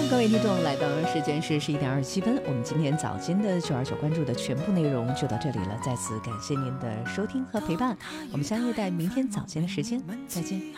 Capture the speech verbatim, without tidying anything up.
各位听众，来到时间是十一点二十七分，我们今天早间的九二九关注的全部内容就到这里了，再次感谢您的收听和陪伴，我们相约在明天早间的时间再见。